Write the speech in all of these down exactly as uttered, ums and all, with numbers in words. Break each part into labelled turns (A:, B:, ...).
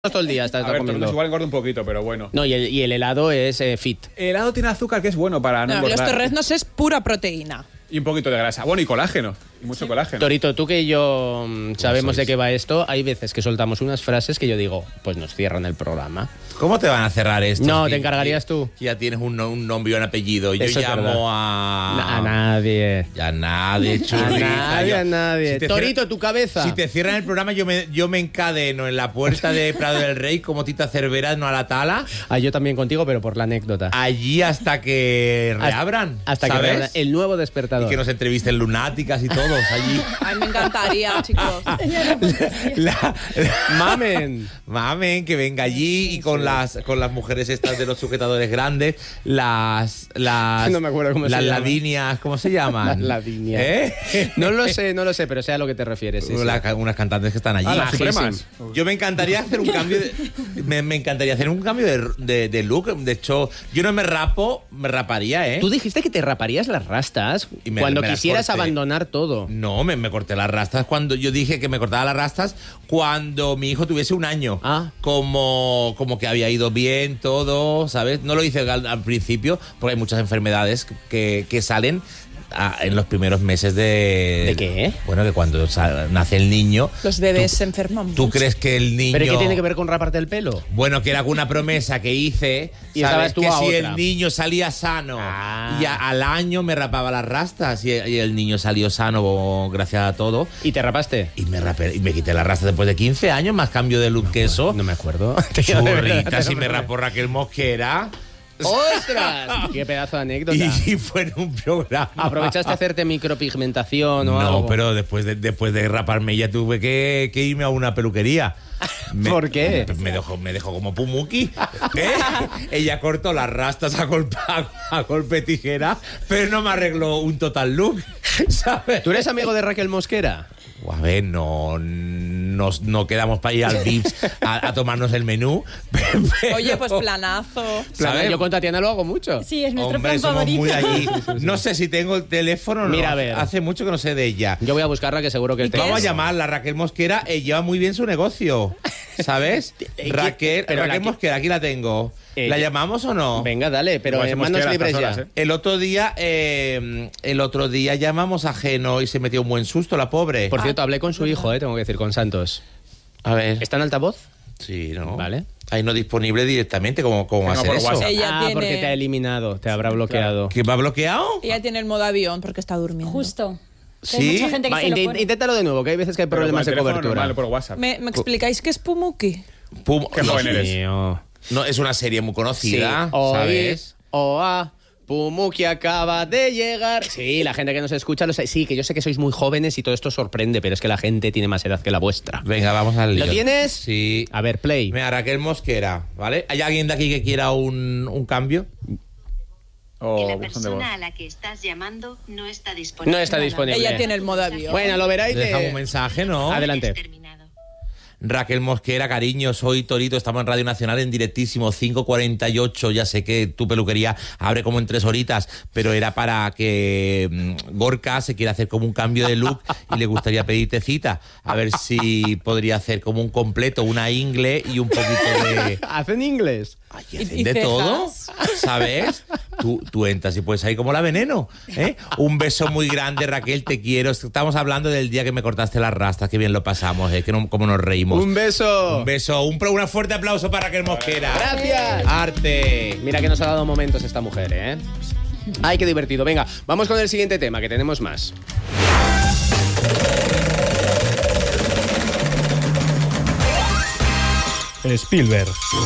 A: todo el día estás
B: A ver,
A: comiendo.
B: igual engorda un poquito, pero bueno.
A: No, y el, y el helado es eh, fit.
B: El helado tiene azúcar, que es bueno para no,
C: No,
B: engordar.
C: los torreznos es pura proteína.
B: Y un poquito de grasa. Bueno, y colágeno. Y mucho colágeno.
A: Torito, tú que yo mm, sabemos de qué va esto, hay veces que soltamos unas frases que yo digo, pues nos cierran el programa.
D: ¿Cómo te van a cerrar esto?
A: No,
D: Si-
A: te encargarías tú.
D: si Ya tienes un, un nombre y un apellido. Yo
A: Eso es verdad.
D: llamo a...
A: A nadie.
D: Ya a nadie,
A: A
D: churrita.
A: nadie,
D: Yo-
A: a nadie.
D: si te
A: Torito,
D: cierran-
A: tu cabeza.
D: Si te cierran el programa, yo me, yo me encadeno en la puerta de Prado del Rey como Tita Cervera, no a la tala.
A: Ah, yo también contigo, pero por la anécdota.
D: Allí hasta que reabran.
A: Hasta que
D: ¿sabes?
A: reabran el nuevo
D: Y
A: despertador.
D: que nos entrevisten lunáticas y todos allí.
C: A mí me encantaría, chicos.
D: La-
A: Mamen.
D: Mamen, que venga allí y con las con las mujeres estas de los sujetadores grandes, las las
A: No me acuerdo cómo se
D: las
A: llaman.
D: ladinias, ¿cómo se llaman?
A: Las ladinias.
D: ¿Eh?
A: No lo sé, no lo sé, pero sé a lo que te refieres. Sí, sí.
D: La- unas cantantes que están allí.
B: Ah, las
A: Majísimo.
B: supremas.
D: Yo me encantaría hacer un cambio de, me, me encantaría hacer un cambio de, de- de look. De hecho, yo no me rapo, me raparía, ¿eh?
A: Tú dijiste que te raparías las rastas
D: Y me-
A: cuando
D: me las
A: quisieras
D: corté.
A: abandonar todo.
D: No, me, me corté las rastas cuando yo dije que me cortaba las rastas cuando mi hijo tuviese un año.
A: Ah.
D: Como, como que había ido bien todo, ¿sabes? No lo hice al, al principio porque hay muchas enfermedades que, que salen a- en los primeros meses de...
A: ¿De qué?
D: Bueno, que cuando sa- nace el niño...
C: Los bebés se enferman
D: ¿Tú
C: mucho.
D: crees que el niño...
A: ¿Pero qué tiene que ver con raparte el pelo?
D: Bueno, que era alguna promesa que hice,
A: Y
D: ¿sabes?
A: estabas tú
D: Que
A: a
D: si
A: otra.
D: el niño salía sano
A: Ah.
D: y a- al año me rapaba las rastas y, y el niño salió sano gracias a todo.
A: ¿Y te rapaste?
D: Y me, rapé, y me quité las rastas después de quince años, más cambio de look que eso.
A: No me acuerdo.
D: Churrita, si me rapó Raquel Mosquera.
A: ¡Ostras! ¡Qué pedazo de anécdota!
D: Y, y fue en un programa.
A: ¿Aprovechaste a hacerte micropigmentación o
D: No,
A: algo?
D: pero después de, después de raparme ya tuve que, que irme a una peluquería. Me-
A: ¿Por qué?
D: Me dejó, me dejó como Pumuki. ¿eh? Ella cortó las rastas a golpe, a golpe tijera, pero no me arregló un total look, ¿sabes?
A: ¿Tú eres amigo de Raquel Mosquera?
D: A ver, no, nos, no quedamos para ir al Vips a, a tomarnos el menú. pero-
C: Oye, pues planazo.
D: ¿sabes?
A: Yo con Tatiana lo hago mucho.
E: Sí, es nuestro
D: Hombre,
E: plan
D: somos
E: favorito.
D: muy allí. No sé si tengo el teléfono o no.
A: Mira, a ver.
D: Hace mucho que no sé de ella.
A: Yo voy a buscarla, que seguro que
C: ¿Y
A: te...
C: qué
D: Vamos a
C: es?
D: llamarla Raquel Mosquera, eh, lleva muy bien su negocio, ¿sabes?
A: Eh,
D: Raquel,
A: pero
D: Raquel
A: la-
D: Mosquera, aquí la tengo.
A: Eh,
D: ¿La llamamos o no?
A: Venga, dale, pero
B: Igual se
A: en manos
B: Mosquera a
A: libres
B: estas
A: ya.
B: horas, ¿eh?
D: El otro día, eh, el otro día llamamos a Geno y se metió un buen susto, la pobre.
A: Por cierto, hablé con su hijo, eh, tengo que decir, con Santos.
D: a ver.
A: ¿Está en altavoz?
D: Sí, ¿no?
A: Vale.
D: Ahí no disponible directamente, ¿cómo, cómo va a
B: Venga,
D: ser
B: por
D: eso?
B: WhatsApp.
C: Ella
A: ah,
C: tiene-
A: porque te ha eliminado, te habrá bloqueado.
D: ¿Que va bloqueado?
C: Ella tiene el modo avión porque está durmiendo.
E: Justo. Que
D: ¿Sí?
E: Hay mucha gente que
A: Va,
E: se lo
A: intent-
E: pone.
A: inténtalo de nuevo, que hay veces que hay
B: Pero
A: problemas
B: con
A: de
B: el teléfono
A: cobertura.
B: normal, por WhatsApp.
C: ¿Me, me explicáis qué es Pumuki?
D: Pum,
B: Qué
D: no,
B: joven eres.
A: Mío.
D: no, es una serie muy conocida,
A: Hoy,
D: ¿sabes?
A: Oa, Pumuki acaba de llegar. Sí, la gente que nos escucha lo sé. Sí, que yo sé que sois muy jóvenes y todo esto sorprende, pero es que la gente tiene más edad que la vuestra.
D: Venga, vamos al lío.
A: ¿Lo tienes?
D: Sí.
A: A ver, play.
D: Mira, Raquel Mosquera, ¿vale? ¿Hay alguien de aquí que quiera un, un cambio?
B: O
F: la
B: buzón de voz.
F: persona a la que estás llamando no está disponible.
A: No está disponible.
C: Ella tiene el modo avión.
A: Bueno, lo veráis.
D: Le dejamos
A: de-
D: un mensaje, ¿no?
A: Adelante.
F: Terminado.
D: Raquel Mosquera, cariño, soy Torito, estamos en Radio Nacional en directísimo, cinco cuarenta y ocho, ya sé que tu peluquería abre como en tres horitas, pero era para que mm, Gorka se quiera hacer como un cambio de look y le gustaría pedirte cita, a ver si podría hacer como un completo, una ingle y un poquito de...
A: ¿Hacen inglés?
D: Ay,
C: Y-
D: hacen
C: y
D: de
C: cejas.
D: todo, ¿sabes? Tú, tú entras y puedes ahí como la veneno, ¿eh? Un beso muy grande, Raquel, te quiero. Estamos hablando del día que me cortaste las rastas, qué bien lo pasamos, ¿eh? Que no, cómo nos reímos.
A: Un beso.
D: Un beso, un, pro- un fuerte aplauso para Raquel Mosquera.
A: Gracias.
D: Arte.
A: Mira que nos ha dado momentos esta mujer, ¿eh? Ay, qué divertido. Venga, vamos con el siguiente tema, que tenemos más.
G: Spielberg.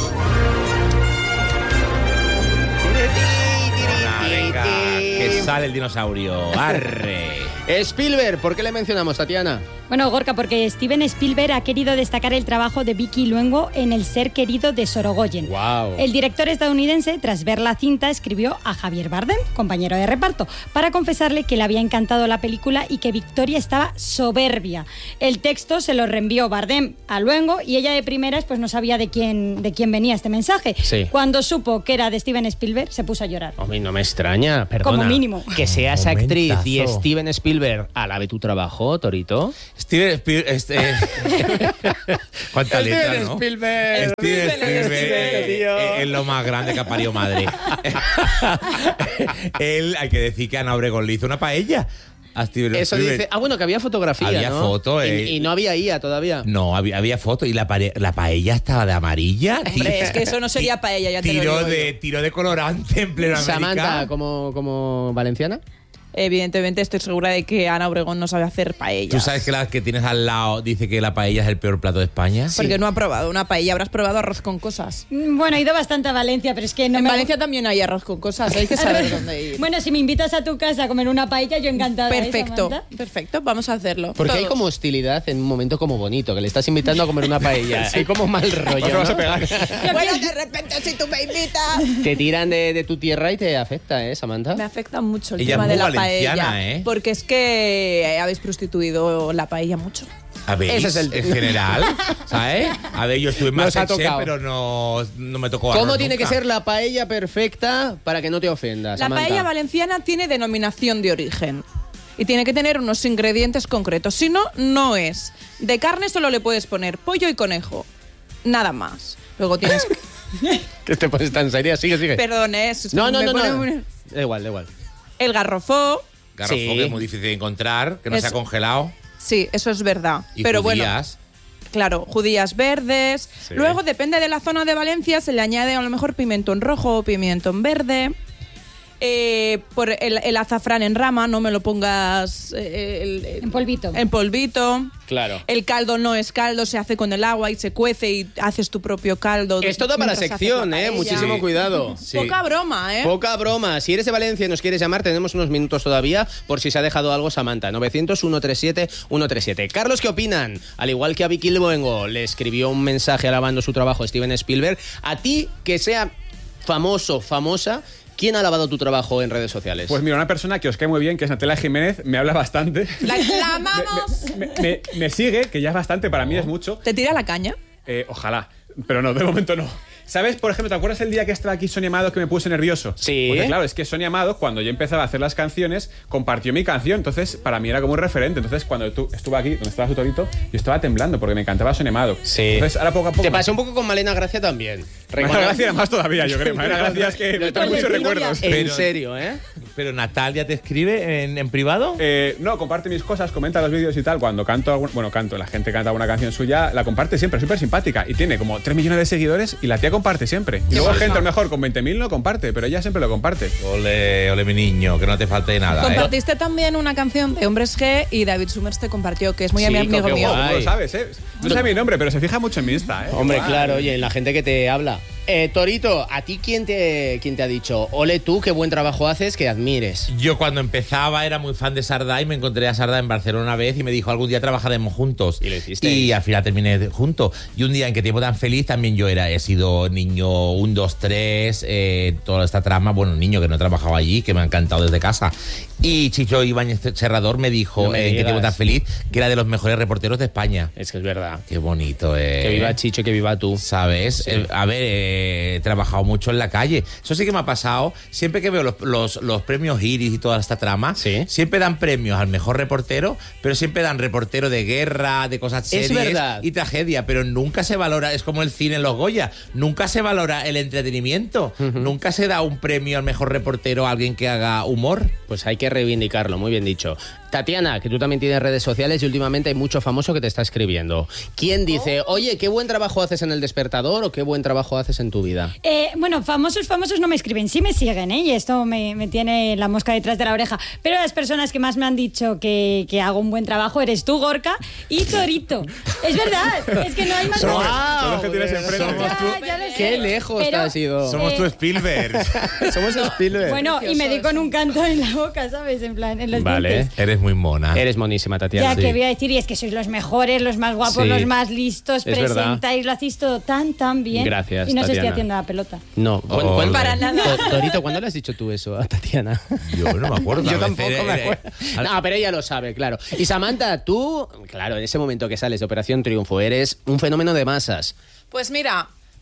D: Ah, venga, que sale el dinosaurio. Arre.
A: Spielberg, ¿por qué le mencionamos, Tatiana?
E: Bueno, Gorka, porque Steven Spielberg ha querido destacar el trabajo de Vicky Luengo en El ser querido de Sorogoyen.
A: Wow.
E: El director estadounidense, tras ver la cinta, escribió a Javier Bardem, compañero de reparto, para confesarle que le había encantado la película y que Victoria estaba soberbia. El texto se lo reenvió Bardem a Luengo y ella de primeras pues no sabía de quién, de quién venía este mensaje.
A: Sí.
E: Cuando supo que era de Steven Spielberg, se puso a llorar.
A: A mí no me extraña, perdona.
E: Como mínimo.
A: Que seas
D: Momentazo.
A: actriz y Steven Spielberg alabe tu trabajo, Torito.
D: Steven Spielberg. Este, ¿Cuánta letra,
A: Steven
D: no?
A: Spielberg.
D: Steven
C: Spielberg,
D: Spielberg
A: tío.
D: es, es lo más grande que ha parido madre. Él, hay que decir que Ana Obregón le hizo una paella a Steven
A: Eso
D: Spielberg.
A: dice. Ah, bueno, que había fotografía.
D: Había
A: ¿no?
D: foto,
A: Y-
D: eh.
A: Y, no había I A todavía.
D: No, había, había foto y la, pare- la paella estaba de amarilla.
C: Hombre, es que eso no sería paella, ya te lo
D: Tiro
C: digo
D: de,
C: yo.
D: tiro de colorante en pleno
A: Samantha,
D: América.
A: como, como valenciana.
C: Evidentemente estoy segura de que Ana Obregón no sabe hacer paella.
D: Tú sabes que la que tienes al lado dice que la paella es el peor plato de España.
C: Porque no ha probado una paella, habrás probado arroz con cosas.
E: Mm, Bueno, he ido bastante a Valencia, pero es que no
C: En
E: me...
C: Valencia también hay arroz con cosas, hay que saber dónde ir.
E: Bueno, si me invitas a tu casa a comer una paella, yo encantada. ¿eh,
C: Perfecto,
E: Samantha?
C: perfecto, vamos a hacerlo.
A: Porque hay
C: Todos.
A: como hostilidad en un momento como bonito, que le estás invitando a comer una paella. Hay como mal rollo.
B: No te vas a
A: ¿no?
B: pegar.
C: Bueno, de repente si tú me invitas.
A: Te tiran de, de tu tierra y te afecta, ¿eh, Samantha?
C: Me afecta mucho el
D: Ella
C: tema
D: es
C: de
D: muy
C: la
D: valenciana,
C: paella.
D: ¿eh?
C: Porque es que habéis prostituido la paella mucho.
D: A ver,
A: Ese es el-
D: en general, ¿sabes? A ver, yo estuve en
A: Nos ha
D: Masterchef,
A: tocado.
D: pero no, no me tocó
A: ¿Cómo
D: arroz
A: tiene
D: nunca.
A: que ser la paella perfecta para que no te ofenda,
C: La
A: Samantha?
C: paella valenciana tiene denominación de origen. Y tiene que tener unos ingredientes concretos. Si no, no es. De carne solo le puedes poner pollo y conejo. Nada más. Luego tienes que...
A: Que te pones tan seria. Sigue, sigue.
C: Perdón, ¿eh? Es que
A: no, no,
C: me
A: no,
C: pone
A: no.
C: muy-
A: Da igual, da igual.
C: El garrofó.
D: Garrofó,
A: Sí.
D: que es muy difícil de encontrar, que no
C: Es-
D: se ha congelado.
C: Sí, eso es verdad.
D: Y
C: Pero bueno,
D: judías.
C: claro, judías verdes.
D: Sí.
C: Luego, depende de la zona de Valencia, se le añade a lo mejor pimentón rojo o pimentón verde. Eh, por el, el azafrán en rama, no me lo pongas eh, el- el-
E: En polvito.
C: En polvito.
A: Claro.
C: El caldo no es caldo, se hace con el agua y se cuece y haces tu propio caldo.
A: Es todo para
C: mientras haces
A: sección,
C: la
A: ¿eh?
C: paella.
A: Muchísimo
D: Sí.
A: cuidado.
D: Sí.
C: Poca broma, ¿eh?
A: Poca broma. Si eres de Valencia y nos quieres llamar, tenemos unos minutos todavía por si se ha dejado algo Samantha. novecientos, ciento treinta y siete, ciento treinta y siete. Carlos, ¿qué opinan? Al igual que a Vicky Luengo le escribió un mensaje alabando su trabajo a Steven Spielberg, a ti, que sea famoso, famosa, ¿quién ha alabado tu trabajo en redes sociales?
B: Pues mira, una persona que os cae muy bien, que es Natalia Jiménez, me habla bastante.
C: La, la amamos.
B: Me, me- me sigue, que ya es bastante, para mí es mucho.
C: ¿Te tira la caña?
B: Eh, ojalá, pero no, de momento no. ¿Sabes, por ejemplo, te acuerdas el día que estaba aquí Sonia Amado que me puse nervioso?
A: Sí.
B: Porque claro, es que Sonia Amado, cuando yo empezaba a hacer las canciones, compartió mi canción, entonces para mí era como un referente. Entonces cuando tú estuve aquí, donde estaba su torito, yo estaba temblando porque me encantaba Sonia Amado.
A: Sí.
B: Entonces ahora poco a poco...
A: Te pasó un poco con Malena Gracia también.
B: Malena Gracia era más todavía, yo creo. Malena Gracia es que me trae muchos recuerdos.
A: En
D: Pero-
A: serio, ¿eh?
D: Pero Natalia te escribe en, en privado.
B: Eh, no, comparte mis cosas, comenta los vídeos y tal. Cuando canto, algún- bueno, canto, la gente canta alguna canción suya, la comparte siempre, súper simpática. Y tiene como tres millones de seguidores y la tía comparte siempre. Y luego gente a lo mejor con veinte mil no comparte, pero ella siempre lo comparte.
D: Ole, ole mi niño, que no te falte nada. ¿eh?
C: Compartiste también una canción de Hombres G y David Summers te compartió, que es muy
A: Sí,
C: amigo
A: qué
C: mío.
A: guay.
B: ¿Cómo lo sabes, eh? No sé mi nombre, pero se fija mucho en mi Insta, eh.
A: Hombre,
B: Guay.
A: claro, oye, la gente que te habla. Eh, Torito, ¿a ti quién te, quién te ha dicho? Ole tú, qué buen trabajo haces, que admires.
D: Yo cuando empezaba era muy fan de Sardá y me encontré a Sardá en Barcelona una vez y me dijo algún día trabajaremos juntos.
A: Y lo hicisteis.
D: Y al final terminé de- juntos. Y un día en que tiempo tan feliz también yo era, he sido niño un, dos, tres, eh, toda esta trama, bueno, niño que no he trabajado allí, que me ha encantado desde casa. Y Chicho Ibáñez Serrador me dijo
A: No me
D: eh, en qué tiempo
A: digas.
D: tan feliz que era de los mejores reporteros de España.
A: Es que es verdad.
D: Qué bonito, eh.
A: Que viva Chicho y que viva tú.
D: ¿Sabes? Eh, a ver, eh, he trabajado mucho en la calle. Eso sí que me ha pasado. Siempre que veo los, los- los premios Iris y toda esta trama,
A: Sí.
D: siempre dan premios al mejor reportero, pero siempre dan reportero de guerra, de cosas
A: Es
D: serias
A: verdad.
D: y tragedia, pero nunca se valora, es como el cine en los Goya, nunca se valora el entretenimiento, nunca se da un premio al mejor reportero a alguien que haga humor.
A: Pues hay que reivindicarlo, muy bien dicho. Tatiana, que tú también tienes redes sociales y últimamente hay mucho famoso que te está escribiendo. ¿Quién dice, oye, qué buen trabajo haces en El Despertador o qué buen trabajo haces en tu vida?
E: Eh, bueno, famosos, famosos no me escriben, sí me siguen, ¿eh? Y esto me, me tiene la mosca detrás de la oreja. Pero las personas que más me han dicho que, que hago un buen trabajo eres tú, Gorka, y Torito. Es verdad, es que no hay más...
B: Somos-
E: nada.
B: son los que tienes enfrente.
D: Somos tú-
E: Ya, ya lo sé.
A: Qué lejos
E: Pero-
A: te has ido.
D: Somos
E: Eh,
D: tu Spielberg.
A: Somos Spielberg.
E: Bueno, y me di con un canto en la boca, ¿sabes? En plan, en los
A: Vale.
E: dientes.
D: Eres muy mona.
A: Eres monísima, Tatiana.
E: Ya, que voy a decir, y es que sois los mejores, los más guapos,
A: Sí.
E: los más listos,
A: Es verdad.
E: presentáis, lo hacéis todo tan, tan bien.
A: Gracias,
E: Y no os estoy
A: Tatiana.
E: haciendo la pelota.
A: No, ¿cu-
D: Ole.
A: cuándo-
C: Para nada.
A: To- Torito, ¿cuándo le has dicho tú eso a Tatiana?
D: Yo no me acuerdo.
A: Yo
D: a veces
A: tampoco me
D: era-
A: acuerdo. No, pero ella lo sabe, claro. Y Samantha, tú, claro, en ese momento que sales de Operación Triunfo, eres un fenómeno de masas.
C: Pues mira,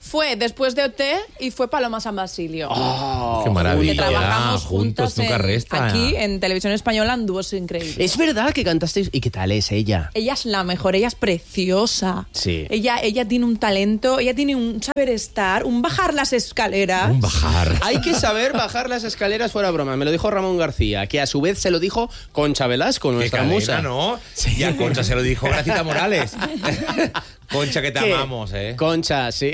C: Fue después de O T y fue Paloma San Basilio.
A: Oh,
D: Qué maravilla.
C: Que trabajamos
D: Juntos
C: juntas
D: nunca
C: en-
D: resta.
C: aquí en Televisión Española en dúos increíbles.
A: Es verdad que cantasteis. ¿Y qué tal es ella?
C: Ella es la mejor, ella es preciosa.
A: Sí.
C: Ella, ella tiene un talento, ella tiene un saber estar, un bajar las escaleras.
D: Un bajar.
A: Hay que saber bajar las escaleras fuera broma. Me lo dijo Ramón García, que a su vez se lo dijo Concha Velasco,
D: Qué
A: nuestra
D: cadena,
A: musa.
D: ¿no? Y a Concha se lo dijo Gracita Morales. Concha, que te
A: ¿Qué?
D: amamos, ¿eh?
A: Concha, sí.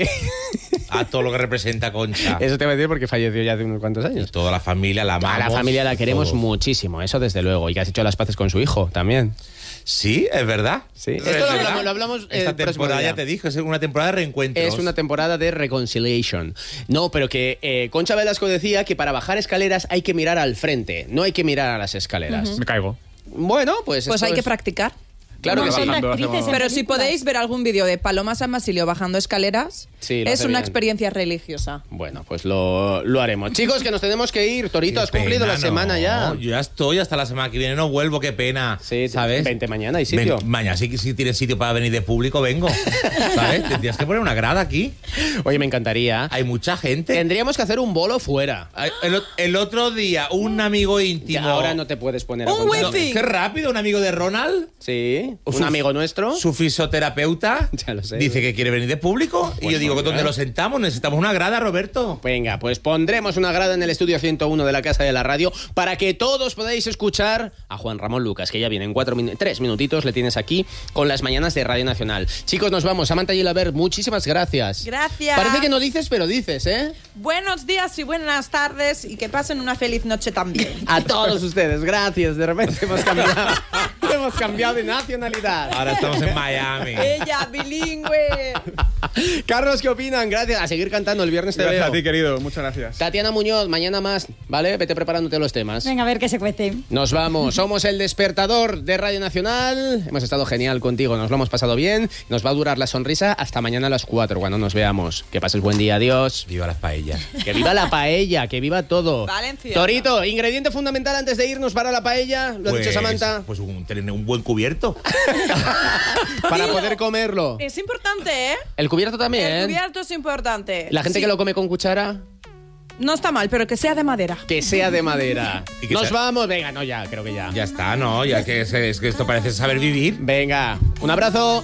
D: A todo lo que representa Concha.
A: Eso te voy a decir porque falleció ya hace unos cuantos
D: Y
A: años.
D: toda la familia la amamos.
A: A la familia la queremos
D: todos.
A: muchísimo, eso desde luego. Y que has hecho las paces con su hijo también.
D: Sí, es verdad.
A: Sí.
D: Es
A: Esto lo
D: verdad.
A: hablamos- lo hablamos, eh,
D: Esta
A: el próximo
D: temporada,
A: día.
D: ya te dije, es una temporada de reencuentros.
A: Es una temporada de reconciliation. No, pero que eh, Concha Velasco decía que para bajar escaleras hay que mirar al frente, no hay que mirar a las escaleras.
B: Me caigo.
A: Bueno, pues
C: Pues
A: esto
C: hay que
A: es-
C: practicar.
A: Claro que
E: Como
A: sí.
E: son
B: Bajando,
E: actrices
B: hacemos-
E: en
C: Pero si
E: películas.
C: podéis ver algún vídeo de Paloma San Basilio bajando escaleras,
A: Sí, lo
C: es
A: hace
C: una
A: bien.
C: experiencia religiosa.
A: Bueno, pues lo, lo haremos. Chicos, que nos tenemos que ir. Torito,
D: Qué
A: has cumplido
D: pena,
A: la semana
D: no.
A: ya.
D: Yo ya estoy, hasta la semana que viene no vuelvo, qué pena.
A: Sí,
D: ¿sabes?
A: vente mañana, hay sitio.
D: Ven- mañana sí que si tienes sitio para venir de público, vengo. ¿Sabes? Tendrías que poner una grada aquí.
A: Oye, me encantaría.
D: Hay mucha gente.
A: Tendríamos que hacer un bolo fuera.
D: Ay, El, o- el otro día, un amigo
A: Que
D: íntimo.
A: ahora no te puedes poner a
C: Un
A: contar.
D: No,
C: wifi.
D: qué rápido, un amigo de Ronald.
A: Sí, un
D: Su-
A: amigo nuestro.
D: Su fisioterapeuta
A: Ya lo sé.
D: dice que quiere venir de público. y
A: Pues
D: yo digo,
A: venga.
D: ¿dónde lo sentamos? Necesitamos una grada, Roberto.
A: Venga, pues pondremos una grada en el estudio ciento uno de la Casa de la Radio para que todos podáis escuchar a Juan Ramón Lucas, que ya viene en cuatro min- tres minutitos, le tienes aquí con las mañanas de Radio Nacional. Chicos, nos vamos. Samantha Gilaber, muchísimas gracias.
C: Gracias.
A: Parece que no dices, pero dices, ¿eh?
C: Buenos días y buenas tardes y que pasen una feliz noche también.
A: A todos ustedes, gracias. De repente hemos cambiado, hemos cambiado de nacionalidad.
D: Ahora estamos en Miami.
C: Ella, bilingüe.
A: Carlos, ¿qué opinan? Gracias. A seguir cantando el viernes te
B: Gracias
A: veo.
B: a ti, querido. Muchas gracias.
A: Tatiana Muñoz, mañana más, ¿vale? Vete preparándote los temas.
E: Venga, a ver qué se cuece.
A: Nos vamos, somos el despertador de Radio Nacional. Hemos estado genial contigo, nos lo hemos pasado bien. Nos va a durar la sonrisa hasta mañana a las cuatro cuando nos veamos. Que pases buen día, adiós.
D: Viva las paellas.
A: Que viva la paella, que viva todo.
C: Valencia.
A: Torito, ingrediente fundamental antes de irnos para la paella, lo ha dicho Samantha,
D: Pues un, tener un buen cubierto.
A: para
C: Dilo.
A: poder comerlo.
C: Es importante, ¿eh?
A: El cubierto también.
C: El cubierto es importante.
A: La gente
C: Sí.
A: que lo come con cuchara,
C: No está mal, pero que sea de madera.
A: que sea de madera.
D: Y que
A: Nos
D: sea-
A: vamos, venga, no ya, creo que ya.
D: Ya está, ¿no? Ya que es, es que esto parece saber vivir.
A: Venga, un abrazo.